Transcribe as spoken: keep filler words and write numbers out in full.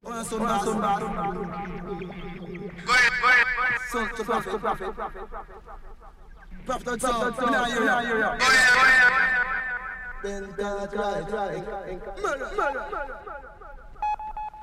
On a son bas, son bas. Go ahead, go ahead, go ahead. Son to prophet, prophet. Prophet sound, from now, you're here. Go ahead, go ahead. Then, then, right, right. Murder, murder.